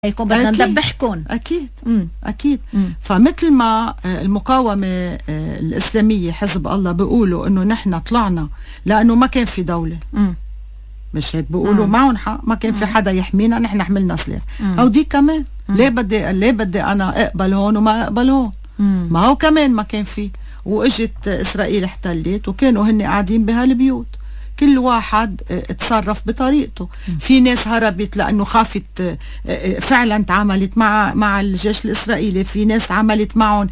هيكون بدنا ندبحكم. أكيد. أكيد. فمثل ما المقاومة الإسلامية حزب الله بيقولوا إنه نحن طلعنا لأنه ما كان في دولة. مش هيك بيقولوا معهم حق، ما كان في حدا يحمينا، نحن حملنا سلاح. أو دي كمان ليه بدي أنا أقبل هون وما أقبل هون؟ ما هو كمان ما كان في، وإجت إسرائيل احتلت وكانوا هن قاعدين بهالبيوت، كل واحد اتصرف بطريقته. في ناس هربت لأنه خافت، فعلا تعاملت مع الجيش الإسرائيلي، في ناس عملت معهم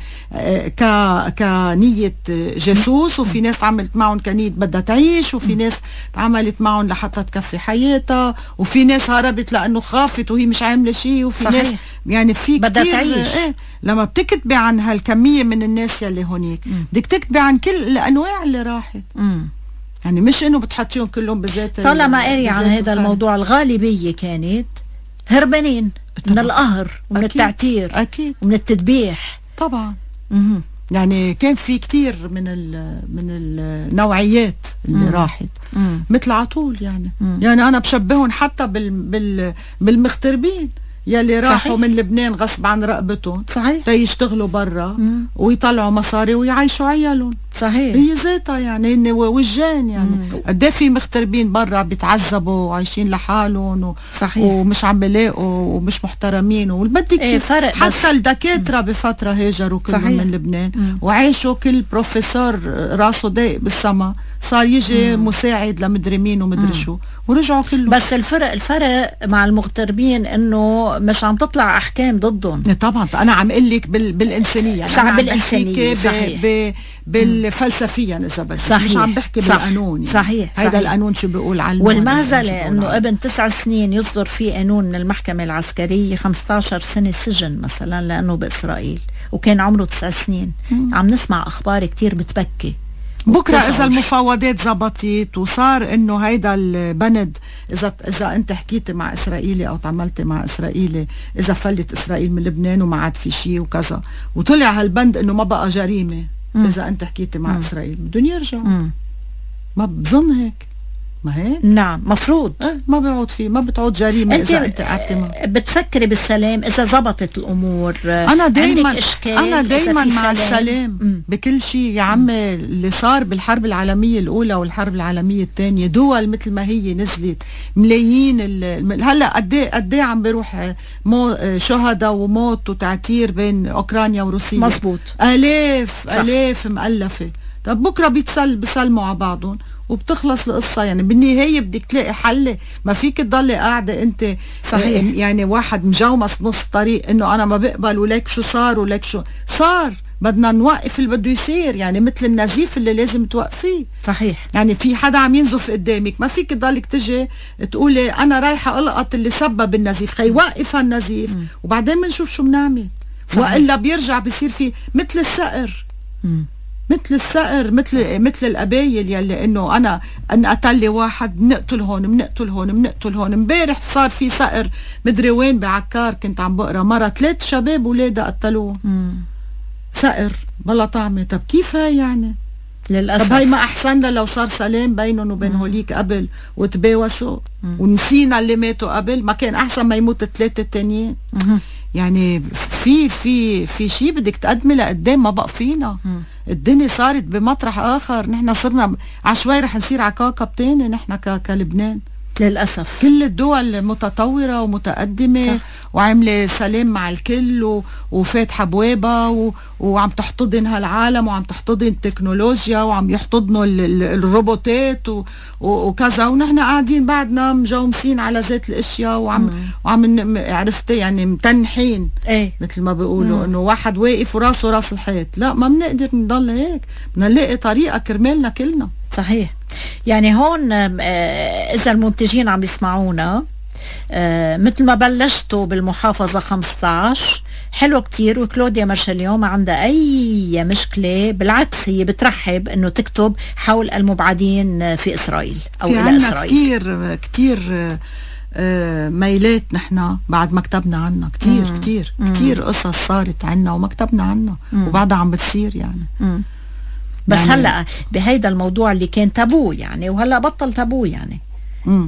كنية جاسوس، وفي ناس عملت معهم كنية بدها تعيش، وفي ناس عملت معهم لحتى تكفي حياتها، وفي ناس هربت لأنه خافت وهي مش عاملة شيء، وفي صحيح. ناس يعني في بدها كتير تعيش. لما بتكتبي عن هالكمية من الناس يلي هونيك بدك تكتبي عن كل الأنواع اللي راحت. يعني مش انه بتحطيهم كلهم بذات. طالما قاري عن هذا الموضوع، الغالبية كانت هربانين من القهر ومن التعتير. أكيد. ومن التدبيح طبعا. يعني كان في كتير من النوعيات اللي راحت مثل عطول. يعني انا بشبههم حتى بالمغتربين يلي راحوا. صحيح. من لبنان غصب عن رقبتهم. صحيح. يشتغلوا برا ويطلعوا مصاري ويعيشوا عيالهم. صحيح. هي ذاتها يعني هن وجان. يعني قد في مغتربين برا بيتعذبوا وعايشين لحالهم صحيح. ومش عم بلاقوا ومش محترمين والبدك فرق. حتى الدكاترة بفترة هاجروا كلهم من لبنان وعيشوا كل بروفيسور راسه ضايق بالسما صار يجي مساعد لمدري مين ومدري شو ورجعوا كلهم. بس الفرق مع المغتربين انه مش عم تطلع احكام ضدهم. طبعا انا عم اقول لك بالانسانيه. صح. بالانسانيه. صحيح. بالفلسفيا اذا بس. صحيح. مش عم بحكي بالقانون. يعني. صحيح. هذا القانون شو بيقول عنه؟ والمهزله انه ابن 9 سنين يصدر فيه قانون من المحكمه العسكريه 15 سنه سجن مثلا لانه باسرائيل وكان عمره 9 سنين. عم نسمع اخبار كتير بتبكي. بكرة إذا المفاوضات زبطت وصار إنه هيدا البند، إذا أنت حكيت مع إسرائيلي أو تعاملت مع إسرائيلي، إذا فلت إسرائيل من لبنان وما عاد في شيء وكذا وطلع هالبند إنه ما بقى جريمة. إذا أنت حكيت مع إسرائيل بدهم يرجعوا. ما بظن هيك. ما هيك؟ نعم مفروض. ما بيعود فيه، ما بتعود جريمة إذا أنت قعدت. بتفكري بالسلام إذا زبطت الأمور؟ أنا دايما مع السلام بكل شيء. يا عمي اللي صار بالحرب العالمية الأولى والحرب العالمية الثانية، دول مثل ما هي نزلت ملايين هلا قد ايه عم بيروح شهداء وموت وتعتير بين أوكرانيا وروسيا. مزبوط. آلاف مؤلفة. طب بكرة بيسلموا على بعضهم وبتخلص القصة. يعني بالنهاية بدك تلاقي حل. ما فيك تضلي قاعدة انت. صحيح. يعني واحد مجومس نص طريق انه انا ما بقبل وليك شو صار وليك شو صار. بدنا نوقف اللي بده يصير. يعني مثل النزيف اللي لازم توقفيه. صحيح. يعني في حدا عم ينزف قدامك، ما فيك تضلك تجي تقولي انا رايحة القط اللي سبب النزيف، خي وقف النزيف وبعدين بنشوف شو بنعمل. وإلا بيرجع بيصير في مثل السقر. مثل القبايل يلي انه انا ان قتل لي واحد بنقتل هون. امبارح صار في صقر مدري وين بعكار، كنت عم بقرا مرة 3 شباب ولادها قتلوه. صقر بلا طعمه. طب كيف هاي يعني؟ للأسف. طب هاي ما احسن لو صار سلام بينهم وبين هوليك قبل وتباوسوا ونسينا اللي ماتوا قبل؟ ما كان احسن ما يموت 3 التانيين؟ يعني في شيء بدك تقدمي لقدام. ما بقى فينا. الدنيا صارت بمطرح اخر. نحن صرنا عشوائي رح نصير على كوكب تاني نحن كلبنان للأسف. كل الدول متطورة ومتقدمة. صح. وعاملة سلام مع الكل وفاتحة بوابة وعم تحتضن هالعالم وعم تحتضن التكنولوجيا وعم يحتضنوا الروبوتات وكذا، ونحن قاعدين بعدنا مجومسين على ذات الاشياء وعم عرفتي يعني متنحين. مثل ما بيقولوا انه واحد واقف وراسه راس الحيط. لا، ما بنقدر نضل هيك. بدنا نلاقي طريقة كرمالنا كلنا. صحيح. يعني هون إذا المنتجين عم يسمعونا، مثل ما بلشتوا بالمحافظة 15 حلو كتير، وكلوديا مارشاليو ما عندها أي مشكلة، بالعكس هي بترحب إنه تكتب حول المبعدين في إسرائيل أو إلى إسرائيل. كتير ميلات نحن بعد ما كتبنا عنها. كتير قصص صارت عنا وما كتبنا عنها وبعدها عم بتصير يعني. بس يعني هلأ بهيدا الموضوع اللي كان تابو يعني، وهلأ بطل تابو يعني.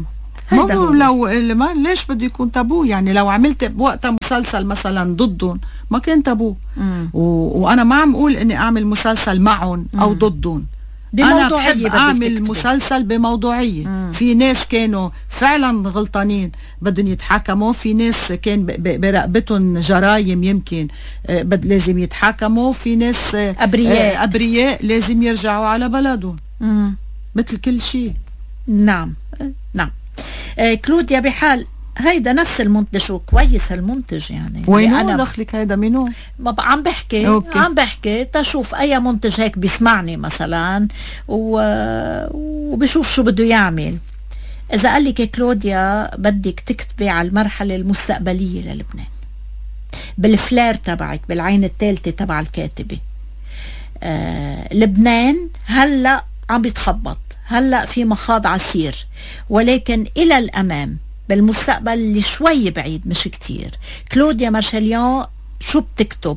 لو ما ليش بده يكون تابو؟ يعني لو عملت بوقتها مسلسل مثلا ضدهم ما كان تابو. وانا ما عم اقول اني اعمل مسلسل معهم او ضدهم، انا بحب اعمل مسلسل بموضوعيه. في ناس كانوا فعلا غلطانين بدهم يتحاكموا، في ناس كان برقبتهم جرايم يمكن لازم يتحاكموا، في ناس ابرياء لازم يرجعوا على بلدهم مثل كل شيء. نعم نعم. كلوديا بحال هيدا نفس المنتج وكويس المنتج يعني وينو دخلك هيدا منو؟ عم بحكي تشوف اي منتج هيك بيسمعني مثلا وبشوف شو بده يعمل. اذا قال لك كلوديا بدك تكتبي على المرحله المستقبليه للبنان بالفلير تبعك، بالعين الثالثه تبع الكاتبه، لبنان هلا عم بيتخبط، هلا في مخاض عسير، ولكن الى الامام بالمستقبل اللي شوي بعيد مش كتير. كلوديا مارشاليون شو بتكتب؟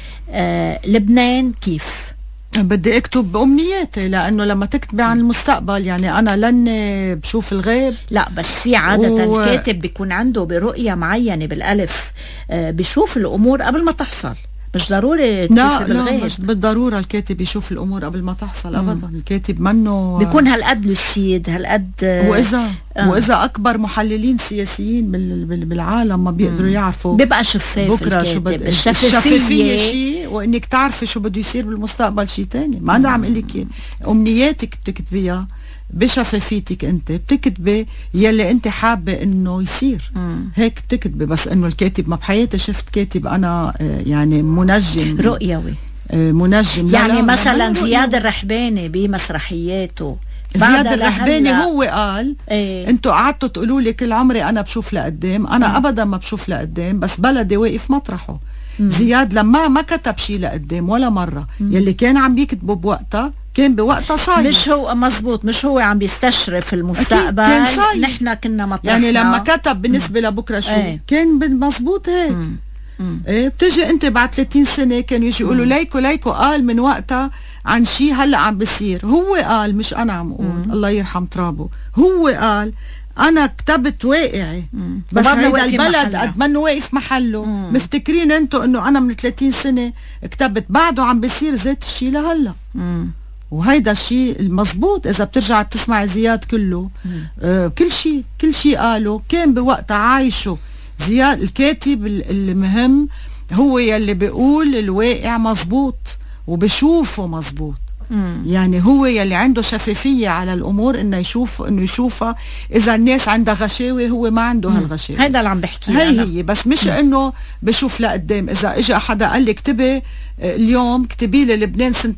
لبنان كيف؟ بدي اكتب بأمنياتي، لانه لما تكتبي عن المستقبل يعني انا لن بشوف الغيب. لا بس في عادة الكاتب بيكون عنده برؤية معينة بالالف، بيشوف الامور قبل ما تحصل، مش ضروري تشوفي بالغيب. لا مش بالضرورة الكاتب يشوف الأمور قبل ما تحصل أبدا. الكاتب منه بيكون هالقد لوسيد هالقد. وإذا أكبر محللين سياسيين بالعالم ما بيقدروا يعرفوا بيبقى شفاف بكرة شو الشفافية شيء، وإنك تعرفي شو بده يصير بالمستقبل شيء تاني. ما أنا عم قلك أمنياتك بتكتبيها بشفافيتك، انت بتكتبي يلي انت حابه انه يصير. هيك بتكتبي. بس انه الكاتب ما بحياتي شفت كاتب انا يعني منجم رؤيوي منجم. يعني لا مثلا زياد الرحباني بمسرحياته، زياد الرحباني هو قال انتوا قعدتوا تقولوا لي كل عمري انا بشوف لقدام، انا ابدا ما بشوف لقدام، بس بلدي واقف مطرحه. زياد لما ما كتب شيء لقدام ولا مره. يلي كان عم بيكتبوا بوقتها كان بوقتها صاير، مش هو مزبوط، مش هو عم بيستشرف المستقبل، نحن كنا مطرحنا. يعني لما كتب بالنسبة لبكرة شو كان مزبوط هيك. بتجي انت بعد 30 سنة كانوا يجي يقولوا ليكو قال من وقتها عن شيء هلا عم بيصير. هو قال، مش انا عم اقول. الله يرحم ترابه. هو قال انا كتبت واقعي، بس هيدا البلد قد ما انه واقف محله. مفتكرين انتوا انه انا من 30 سنة كتبت، بعده عم بيصير ذات الشيء لهلا. وهيدا الشيء المزبوط. اذا بترجع بتسمع زياد كله كل شيء قاله كان بوقتها عايشه. زياد الكاتب المهم هو يلي بيقول الواقع مزبوط وبشوفه مزبوط. يعني هو يلي عنده شفافية على الأمور إنه يشوفها. إذا الناس عندها غشاوة هو ما عنده هالغشاوة. هيدا اللي عم بحكي هي بس مش إنه بشوف لقدام. إذا إجا حدا قال لي اكتبي اليوم، اكتبي لي لبنان سنة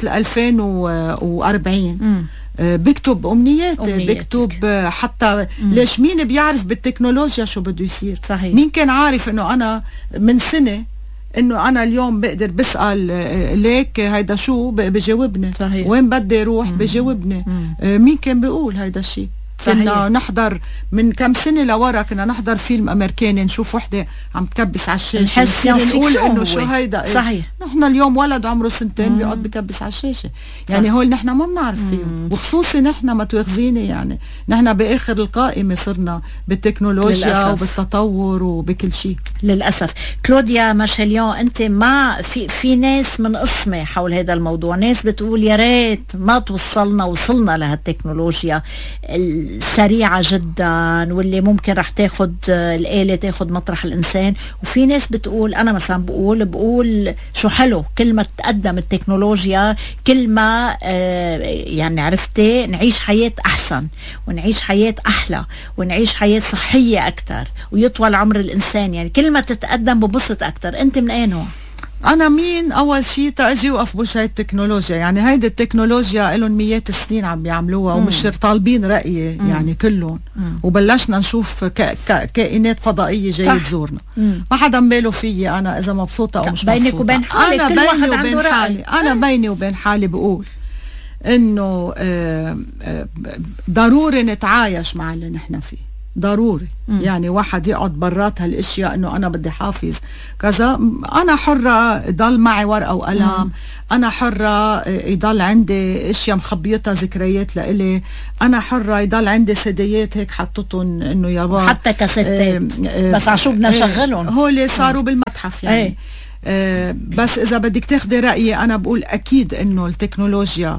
2040، بكتب أمنياتي. بكتب حتى ليش مين بيعرف بالتكنولوجيا شو بده يصير؟ صحيح. مين كان عارف إنه أنا من سنة انه انا اليوم بقدر بسأل ليك هيدا شو بجاوبني. صحيح. وين بدي اروح بجاوبني. مين كان بيقول هيدا الشيء؟ كنا نحضر من كم سنة لورا، كنا نحضر فيلم امريكاني نشوف وحدة عم تكبس على الشاشة نقول انه شو هيدا. صحيح. نحن اليوم ولد عمره 2 سنين بيقعد بكبس على الشاشة. يعني هول نحن ما بنعرف فيهم، وخصوصي نحن ما توخزيني. يعني نحن باخر القائمة صرنا بالتكنولوجيا للأسف. وبالتطور وبكل شيء للأسف. كلوديا مارشاليون، انت ما في ناس من قسمة حول هذا الموضوع، ناس بتقول يا ريت ما وصلنا لهالتكنولوجيا سريعة جدا واللي ممكن رح تاخد الآلة تاخد مطرح الإنسان، وفي ناس بتقول، أنا مثلا بقول شو حلو كل ما تقدم التكنولوجيا، كل ما يعني عرفتي نعيش حياة أحسن ونعيش حياة أحلى ونعيش حياة صحية أكتر ويطول عمر الإنسان. يعني كل ما تتقدم ببسط أكتر. أنت من أي نوع؟ أنا مين أول شيء تأجي وقف بوجه التكنولوجيا. يعني هيدي التكنولوجيا لهم مئات السنين عم بيعملوها ومش طالبين رأيي يعني كلهم. وبلشنا نشوف كائنات فضائية جاي تزورنا. ما حدا باله فيي أنا إذا مبسوطة أو مش مبسوطة. بينك وبين حالك أنا كل واحد عنده رأي. أنا بيني وبين حالي بقول إنه ضروري نتعايش مع اللي نحن فيه. ضروري. يعني واحد يقعد برات هالاشياء انه انا بدي حافظ كذا، انا حرة يضل معي ورقة وقلم، انا حرة يضل عندي اشياء مخبيتها ذكريات لإلي، انا حرة يضل عندي سيديات هيك حطتهم انه يابا حتى كاسيتات بس عشو بدنا نشغلهم هول صاروا بالمتحف يعني. بس اذا بدك تاخدي رأيي انا بقول اكيد انه التكنولوجيا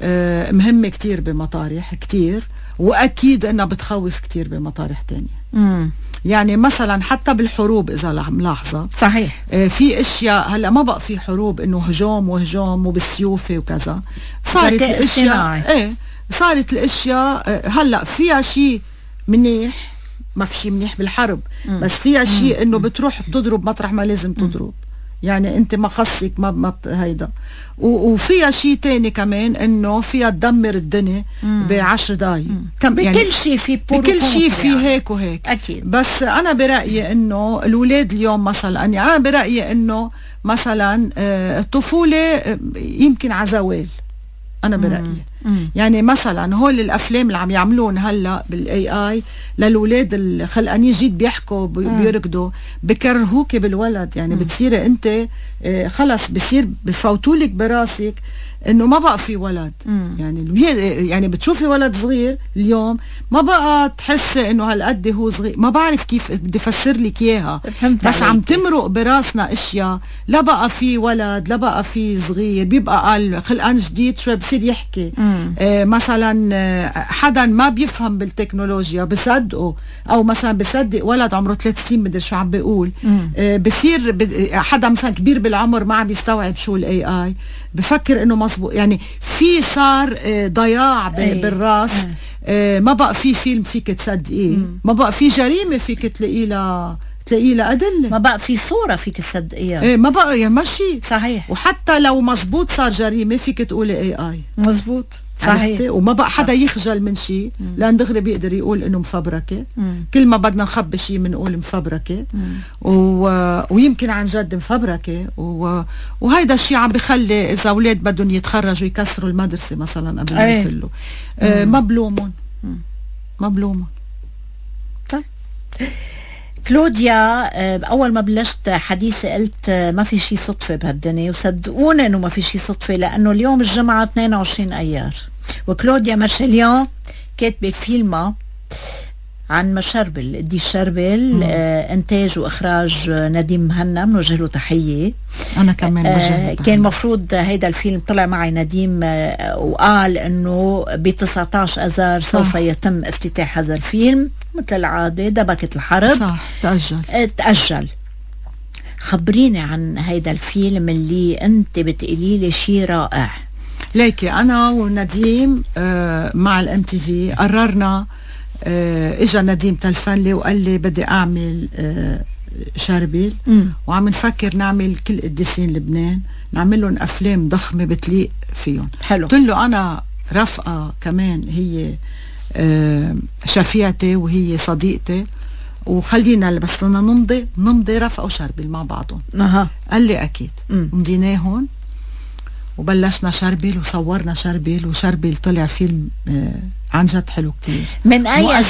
مهمة كتير بمطارح كتير، واكيد انها بتخوف كتير بمطارح تانية. يعني مثلا حتى بالحروب اذا ملاحظة صحيح في اشياء هلا ما بقى في حروب انه هجوم وبالسيوف وكذا، صارت الاشياء صارت الاشياء هلا فيها شيء منيح، ما في شيء منيح بالحرب بس فيها شيء انه بتروح بتضرب مطرح ما لازم تضرب، يعني انت ما خصك ما هيدا. وفيها شيء تاني كمان انه فيها تدمر الدنيا ب10 دقايق بكل يعني شيء في بكل شيء في هيك وهيك اكيد. بس انا برأيي انه الولاد اليوم مثلا، يعني انا برأيي انه مثلا الطفولة يمكن عزوال، انا برأيي يعني مثلا هول الافلام اللي عم يعملون هلا بالاي اي للولاد الخلقانين جديد بيحكوا بيركضوا بكرهوك بالولد، يعني بتصيري انت خلص بصير بفوتولك براسك انه ما بقى في ولد. يعني بتشوفي ولد صغير اليوم ما بقى تحسي انه هالقد هو صغير، ما بعرف كيف بدي افسر لك اياها، بس عم تمرق براسنا اشياء، لا بقى في ولد لا بقى في صغير، بيبقى قال خلقان جديد شوي بصير يحكي. مثلا حدا ما بيفهم بالتكنولوجيا بصدقه، او مثلا بصدق ولد عمره 3 سنين مدري شو عم بيقول، بصير حدا مثلا كبير بالعمر ما عم يستوعب شو الاي اي، بفكر انه مزبوط. يعني في صار ضياع بالراس، ما بقى في فيلم فيك تصدقيه، ما بقى في جريمة فيك تلاقي لها أدلة، ما بقى في صورة فيك تصدقيها، ما بقى يعني ماشي صحيح. وحتى لو مزبوط صار جريمة فيك تقولي اي اي مزبوط صحيح. وما بقى حدا يخجل من شيء، لان دغري بيقدر يقول انه مفبركه. كل ما بدنا نخبي شيء بنقول مفبركه، ويمكن عن جد مفبركه، وهيدا الشيء عم بخلي اذا اولاد بدهم يتخرجوا يكسروا المدرسه مثلا قبل ما يفلوا. ما بلومهم. طيب كلوديا، أول ما بلشت حديثي قلت ما في شيء صدفة بهالدنيا، وصدقوني إنه ما في شيء صدفة، لأنه اليوم الجمعة 22 أيار، وكلوديا مارشاليون كاتبة فيلمها عن مشربل، دي الشربل، إنتاج وإخراج نديم مهنا، بنوجه له تحية. أنا كمان بوجه كان مفروض هيدا الفيلم طلع معي نديم وقال إنه ب19 أذار سوف يتم افتتاح هذا الفيلم، مثل العادة دبكت الحرب صح تأجل. خبريني عن هيدا الفيلم اللي أنت بتقولي لي شيء رائع. ليكي أنا ونديم مع الام تي في قررنا، اجا نديم تلفن لي وقال لي بدي اعمل شربيل، وعم نفكر نعمل كل قديسين لبنان، نعمل لهم افلام ضخمه بتليق فيهم. حلو. قلت له انا رفقه كمان هي شفيعتي وهي صديقتي، وخلينا بس بدنا نمضي رفقه وشربيل مع بعضهم. قال لي اكيد. مضيناهم وبلشنا شربيل وصورنا شربيل طلع فيلم عن جد حلو كتير. من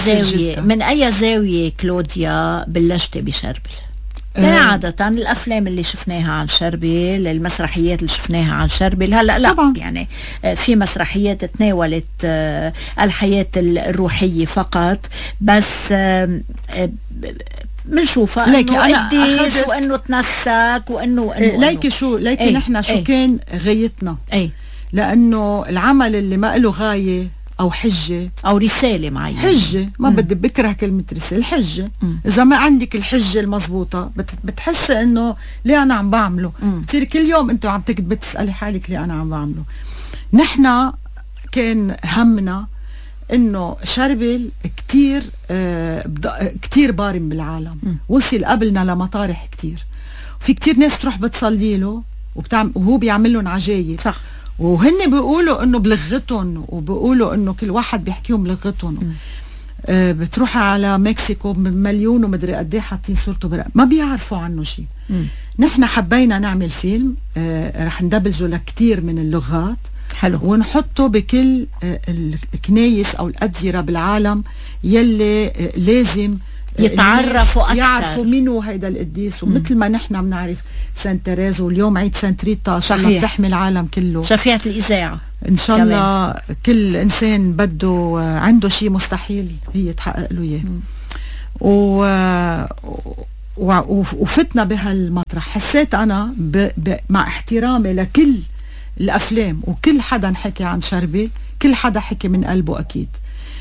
أي زاوية كلوديا بلشتي بشربيل؟ يعني عادة الأفلام اللي شفناها عن شربيل، المسرحيات اللي شفناها عن شربيل، هلأ لا طبعا. يعني في مسرحيات تناولت الحياة الروحية فقط، بس منشوفها انه قديس وانه تنسك وانه ليكي نحن شو كان غايتنا، لانه العمل اللي ما له غاية او حجة او رسالة معينة، حجة ما بدي بكره كلمة رسالة، الحجة اذا ما عندك الحجة المضبوطة بتحس انه ليه انا عم بعمله، بتصير كل يوم انتوا عم بتسألي حالك ليه انا عم بعمله. نحن كان همنا انه شربل كتير بارم بالعالم، وصل قبلنا لمطارح كتير، وفي كتير ناس تروح بتصلي له وهو بيعمل لهم عجايب، صح، وهن بيقولوا انه بلغتهم، وبيقولوا انه كل واحد بيحكيهم بلغتهم. بتروح على مكسيكو بمليون ومدري قد ايه حاطين صورته ما بيعرفوا عنه شيء. نحن حبينا نعمل فيلم رح ندبلجه لكتير من اللغات. حلو. ونحطه بكل الكنايس أو الأديرة بالعالم يلي لازم يتعرفوا أكثر، يعرفوا منو هيدا القديس. ومثل ما نحن بنعرف سانت تيريز، واليوم عيد سانت ريتا، إن شاء الله بتحمي العالم كله، شفيعة الإذاعة إن شاء الله. كل إنسان بده عنده شيء مستحيل هي تحقق له إياه. وفتنا بهالمطرح، حسيت أنا مع احترامي لكل الأفلام وكل حدا حكي عن شربي، كل حدا حكي من قلبه أكيد.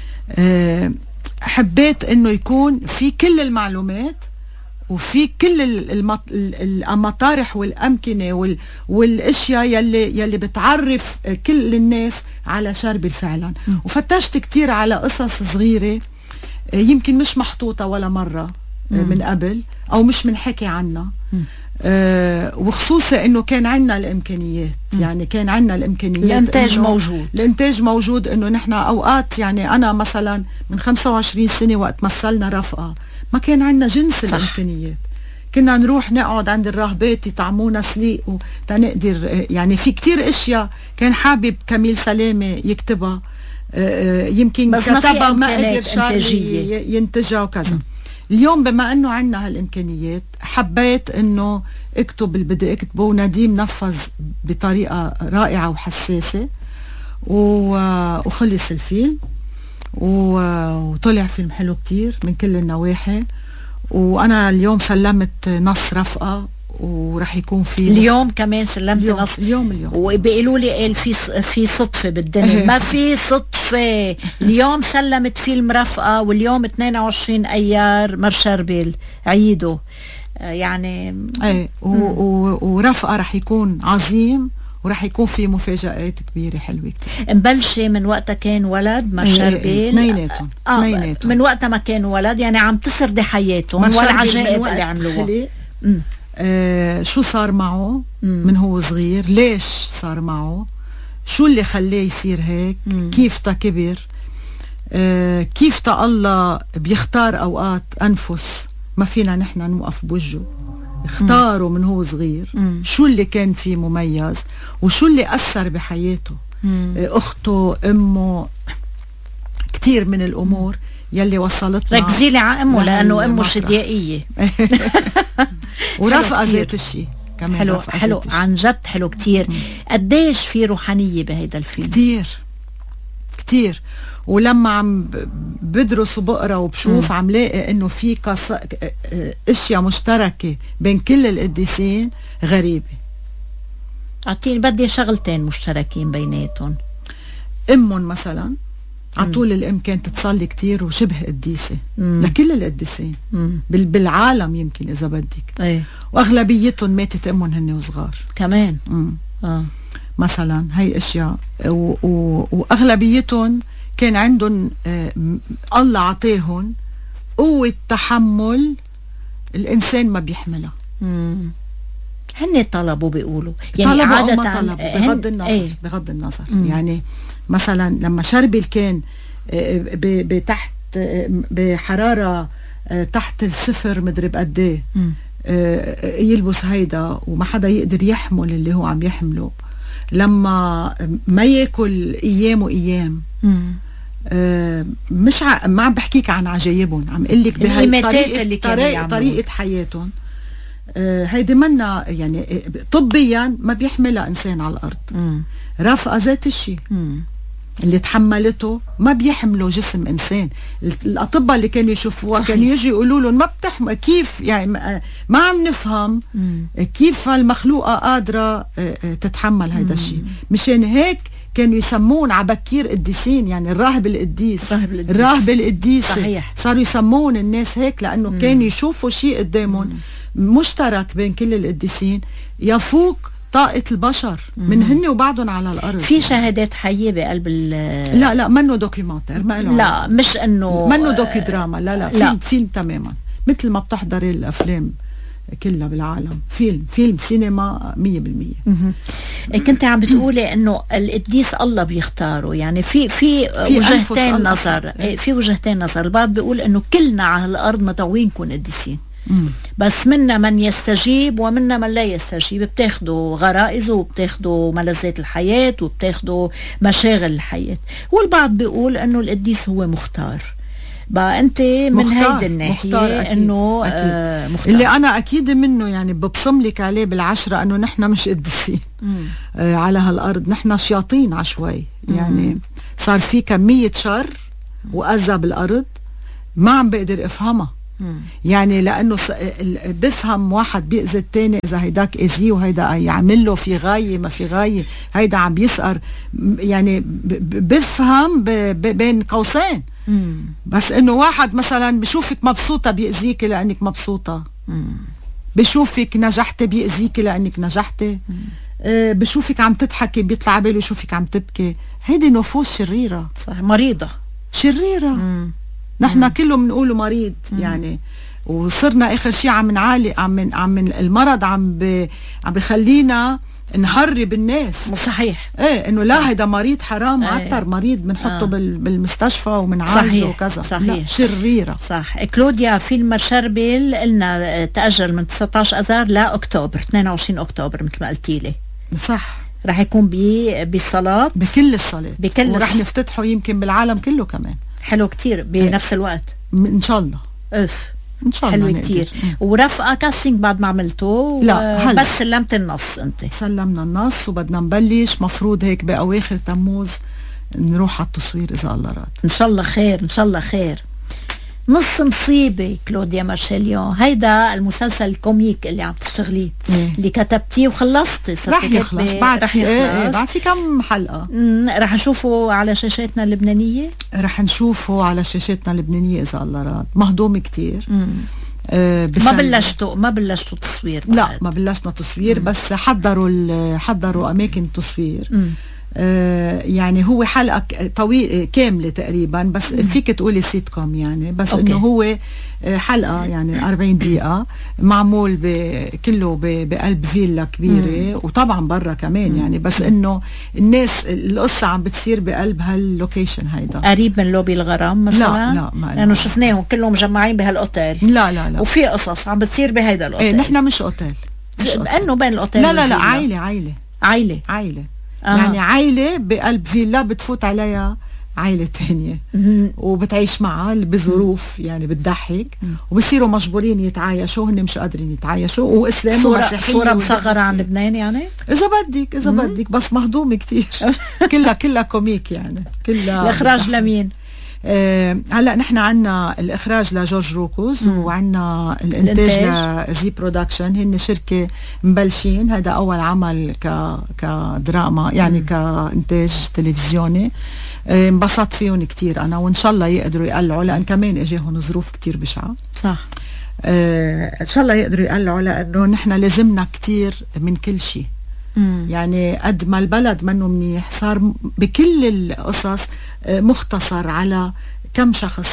حبيت إنه يكون في كل المعلومات وفي كل المطارح والأمكنة والأشياء يلي بتعرف كل الناس على شربي فعلا. وفتشت كتير على قصص صغيرة يمكن مش محطوطة ولا مرة من قبل أو مش منحكي عنها. وخصوصا انه كان عندنا الامكانيات، يعني كان عندنا الامكانيات، الانتاج موجود انه نحن اوقات، يعني انا مثلا من 25 سنة وقت مثلنا رفقة ما كان عندنا جنس الامكانيات. كنا نروح نقعد عند الراهبات يطعمونا سليق وتنقدر، يعني في كتير اشياء كان حابب كميل سلامة يكتبها، يمكن كتبها ما قدر شارلي ينتجها وكذا. اليوم بما انه عندنا هالامكانيات حبيت انه اكتب اللي بدي اكتبه، ونديم نفذ بطريقه رائعه وحساسه وخلص الفيلم وطلع فيلم حلو كتير من كل النواحي. وانا اليوم سلمت نص رفقه ورح يكون في اليوم كمان سلمت نص اليوم وبيقولوا لي قال في صدفه بالدنيا ما في صدفه. اليوم سلمت فيلم رفقه، واليوم 22 ايار مر شربل عيده، يعني ايه. ورفقه رح يكون عظيم ورح يكون في مفاجآت كبيرة حلوة كتير. مبلشة من وقتها كان ولد مر شربل، اثنيناتهم من وقتها ما كان ولد، يعني عم تسردي حياتهم والعجائب اللي عملوها. شو صار معه من هو صغير، ليش صار معه، شو اللي خليه يصير هيك، كيف كبر، كيف الله بيختار أوقات أنفس ما فينا نحن نوقف بوجهه، اختاره من هو صغير. شو اللي كان فيه مميز وشو اللي أثر بحياته، أخته، أمه، كتير من الأمور يلي وصلتنا. ركزيلي على أمه لأنه أمه شديائية. ورفقة ذات الشيء كمان. حلو عن جد، حلو كتير. قديش في روحانية بهيدا الفيلم؟ كتير. ولما عم بدرس وبقرا وبشوف عم لاقي انه في اشياء مشتركة بين كل القديسين غريبة. اعطيني، بدي شغلتين مشتركين بيناتهم. امهم مثلا عطول الامكان تتصلي كتير وشبه قديسة لكل القديسين بالعالم يمكن اذا بدك. واغلبيتهم ماتت امهم هن وصغار كمان. مثلا هي اشياء. واغلبيتهم كان عندهم الله عطاهم قوة تحمل الإنسان ما بيحملها. هن طلبوا بيقولوا، يعني طلبوا عادة أو ما طلبوا بغض النظر. بغض النظر يعني مثلا لما شربل كان بتحت بحرارة تحت الصفر مدري بقديه، يلبس هيدا وما حدا يقدر يحمل اللي هو عم يحمله. لما ما ياكل ايام وايام، مش ما عم بحكيك عن عجايبهم، عم قلك بهالطريقة طريقة حياتهم. هيدي منا يعني طبيا ما بيحملها انسان على الارض. رفقة ذات الشيء اللي تحملته ما بيحملوا جسم انسان. الاطباء اللي كانوا يشوفوها كانوا يجي يقولوا لهم ما بتحمل، كيف يعني ما عم نفهم كيف المخلوقه قادره تتحمل هذا الشيء. مشان هيك كانوا يسمون عبكير قديسين، يعني الراهب القديسة صاروا يسمون الناس هيك لانه كانوا يشوفوا شيء قدامهم مشترك بين كل القديسين يفوق طاقة البشر من هن وبعضهم على الأرض. في شهادات حية بقلب لا منه دوكيومنتر، لا مش انه منه دوكي دراما، لا. فيلم تماما مثل ما بتحضري الأفلام كلها بالعالم، فيلم سينما 100%. كنت عم بتقولي انه القديس الله بيختاره، يعني في وجهتين نظر. في وجهتين نظر. البعض بيقول انه كلنا على الأرض مدعوين نكون قديسين، بس منا من يستجيب ومنا من لا يستجيب. بتاخدوا غرائزه وبتاخدوا ملذات الحياة وبتاخدوا مشاغل الحياة. والبعض بيقول انه القديس هو مختار. بقى انت من هيدي الناحية انه مختار. اللي انا اكيد منه يعني ببصم لك عليه بالعشرة انه نحن مش قديسين على هالارض، نحن شياطين عشوائي. يعني صار في كمية شر وأذى بالارض ما عم بقدر افهمها. يعني لانه بفهم واحد بيأذي التاني اذا هيداك اذيه وهيدا يعمل له في غاية ما في غاية، هيدا عم بيسقر، يعني بفهم بين قوسين. بس انه واحد مثلا بشوفك مبسوطة بيأذيك لانك مبسوطة، بشوفك نجحتي بيأذيك لانك نجحتي، بشوفك عم تضحكي بيطلع باله يشوفك عم تبكي. هيدي نفوس شريرة، صح، مريضة شريرة. نحن كله بنقوله مريض يعني. وصرنا اخر شيء عم نعالي عم المرض عم بخلينا نهرب الناس. صحيح. ايه انه لا هيدا مريض حرام، اكثر مريض بنحطه بالمستشفى ومنعالجه وكذا. صحيح. شريرة. صح. كلوديا، فيلم شربل قلنا تأجل من 19 اذار لاكتوبر 22 اكتوبر مثل ما قلتي لي. صح. رح يكون بالصلاة، بكل الصلاة، ورح نفتتحه يمكن بالعالم كله كمان. حلو كتير بنفس الوقت ان شاء الله. ان شاء الله حلو كتير. ورفقة كاستنج بعد ما عملته؟ لا بس سلمت النص. انت سلمنا النص وبدنا نبلش مفروض هيك بأواخر تموز نروح على التصوير اذا الله راد. ان شاء الله خير، ان شاء الله خير. نص مصيبة كلوديا مارشاليون، هيدا المسلسل الكوميك اللي عم تشتغليه اللي كتبتيه وخلصتي. رح يخلص بعد بعد في كم حلقة. رح نشوفه على شاشاتنا اللبنانية. رح نشوفه على شاشاتنا اللبنانية إذا الله راد. مهضوم كتير. ما بلشتوا تصوير بعد. لا ما بلشنا تصوير. بس حضروا أماكن التصوير. يعني هو حلقة طويلة كاملة تقريبا، بس فيك تقولي سيت كوم يعني. بس انه هو حلقة يعني 40 دقيقة معمول كله بقلب فيلا كبيرة، وطبعا برا كمان يعني. بس انه الناس القصة عم بتصير بقلب هاللوكيشن هيدا قريب من لوبي الغرام مثلا. لا لانه شفناهم كلهم مجمعين بهالاوتيل. لا وفي قصص عم بتصير بهيدا الاوتيل. نحن مش اوتيل، لانه بين الاوتيل لا عائلة يعني عائلة بقلب فيلا بتفوت عليها عائلة تانية وبتعيش معها بظروف يعني بتضحك، وبصيروا مجبورين يتعايشوا، هن مش قادرين يتعايشوا، وإسلام ومسيحية. صورة مصغرة عن لبنان يعني إذا بدك بس مهضومة كتير. كلها كوميك يعني. كلها الإخراج لمين؟ هلا نحن عنا الإخراج لجورج روكوز، وعنا الإنتاج لزي برودكشن. هن شركة مبلشين، هذا أول عمل كدراما يعني كإنتاج تلفزيوني. انبسطت فيهم كتير أنا، وإن شاء الله يقدروا يقلعوا، لأن كمان إجاهم ظروف كتير بشعة. صح. إن شاء الله يقدروا يقلعوا، لأنه نحن لازمنا كتير من كل شيء. يعني قد ما البلد منه منيح، صار بكل القصص مختصر على كم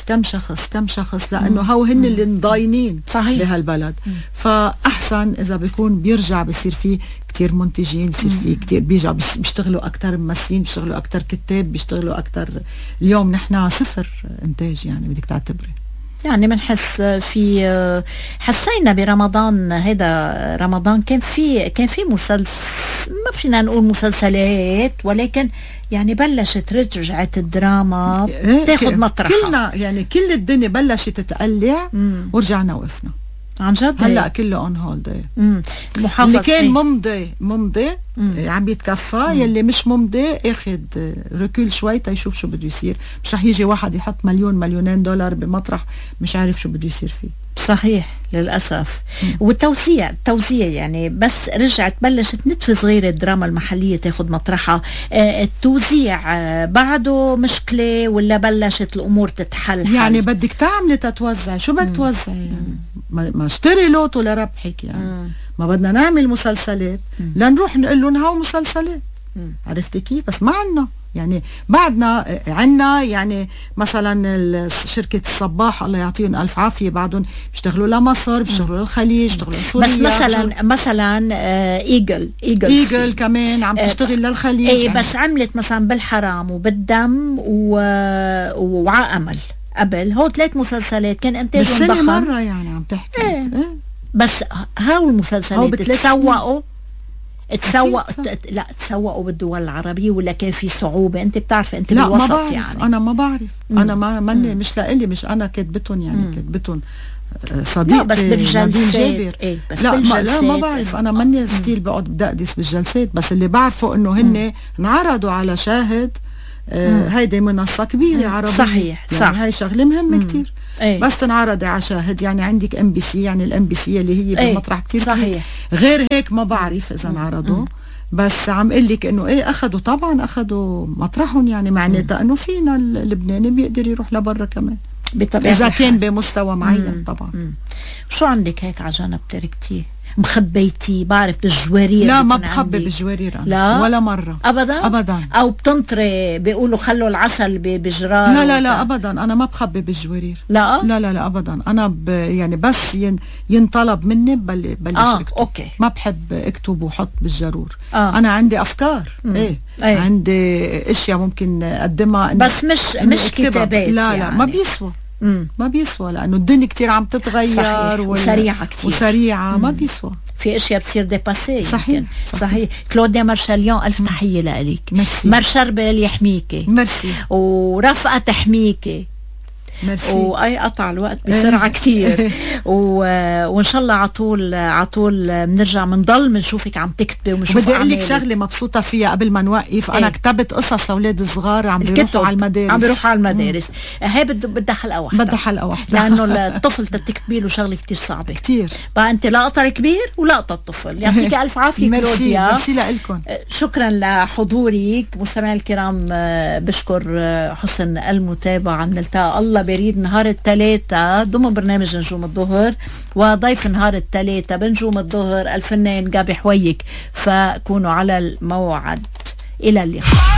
شخص لأنه هو هن اللي مضاينين بهالبلد. فأحسن إذا بيكون بيرجع بيصير فيه كتير منتجين، بيصير فيه كتير بيرجعوا بيشتغلوا أكتر ممثلين، بيشتغلوا أكتر كتاب، بيشتغلوا أكتر. اليوم نحن صفر إنتاج يعني بدك تعتبري. يعني بنحس في حسينا برمضان، هيدا رمضان كان في مسلسل، ما فينا نقول مسلسلات، ولكن يعني بلشت رجعت الدراما تاخد مطرحها. كلنا يعني كل الدنيا بلشت تتقلع ورجعنا وقفنا عن جد. هلا كله اون هولد. اللي كان ممضي عم بيتكفى، يلي مش ممضي اخد ركول شوي تيشوف شو بده يصير. مش رح يجي واحد يحط $1,000,000 $2,000,000 بمطرح مش عارف شو بده يصير فيه. صحيح للأسف. والتوزيع يعني بس رجعت بلشت نتفة صغيرة الدراما المحلية تاخد مطرحها. التوزيع بعده مشكلة ولا بلشت الأمور تتحل؟ يعني بدك تعملي تتوزع، شو بدك توزعي يعني؟ ما اشتري لوتو لربحك يعني. ما بدنا نعمل مسلسلات لنروح نقول لهم هاو مسلسلات. عرفتي كيف؟ بس ما عنا يعني. بعدنا عنا يعني مثلا شركة الصباح الله يعطيهم ألف عافية، بعدهم بيشتغلوا لمصر، بيشتغلوا للخليج، بيشتغلوا لسوريا. بس مثلا إيجل كمان عم تشتغل للخليج. ايه بس عملت مثلا بالحرام وبالدم وعامل قبل هو 3 مسلسلات كان انتاجهم بالسنة ضخم مرة يعني عم تحكي. ايه. بس هاو المسلسلات تسوقوا لا تسوقوا بالدول العربية ولا كان في صعوبة؟ انت بتعرف انت لا بالوسط ما بعرف. يعني انا ما بعرف. انا ما مني مش لإلي، مش انا كاتبتهم يعني كاتبتهم صديقي. لا بس بالجلسات ايه بس لا ما بعرف. انا مني ستيل بقعد بدقدس بالجلسات، بس اللي بعرفه انه هن انعرضوا على شاهد. هيدي منصة كبيرة عربية. صحيح يعني صح. هاي شغلة مهمة كتير. ايه. بس تنعرض على شاهد. يعني عندك MBC، يعني الMBC اللي هي بمطرح كتير صحيح. غير هيك ما بعرف اذا انعرضوا. بس عم قل لك انه ايه اخذوا طبعا اخذوا مطرحهم، يعني معناتها انه فينا اللبناني بيقدر يروح لبرا كمان اذا كان بمستوى معين. طبعا. شو عندك هيك على جنب تركتيه مخبيتي؟ بعرف بالجوارير. لا ما بخبي بالجوارير لا ولا مرة ابدا. او بتنطري بيقولوا خلوا العسل بجرار. لا ابدا انا ما بخبي بالجوارير. لا ابدا. انا يعني بس ينطلب مني بلش اكتب. اوكي. ما بحب اكتب وحط بالجرور. انا عندي افكار. ايه. عندي اشياء ممكن اقدمها بس مش كتابات. لا يعني. ما بيسوى. ما بيسوى لانه الدنيا كتير عم تتغير وسريعة كتير وسريعة. ما بيسوى. في اشياء بتصير ديباسي. صحيح. كلوديا مارشاليون الف تحية لك. ميرسي. مرشربل يحميكي. ميرسي. ورفقة تحميكي. ميرسي. واي قطع الوقت بسرعه كتير. وان شاء الله عطول بنرجع بنضل بنشوفك عم تكتبي وبنشوف. بدي اقول لك شغله مبسوطه فيها قبل ما نوقف. انا كتبت قصص لاولاد صغار عم بيروحوا على المدارس. هي بدها حلقه واحده. لانه الطفل تكتبي له شغله كتير صعبه كتير. بقى انت لقطه الكبير ولقطه الطفل. يعطيك الف عافيه كلوديا. ميرسي لكم. شكرا لحضورك مستمعي الكرام. بشكر حسن المتابعه. بنلتقى الله بريد نهار الثلاثة ضمن برنامج نجوم الظهر، وضيف نهار الثلاثة بنجوم الظهر الفنان جابي حويك. فكونوا على الموعد. إلى اللقاء.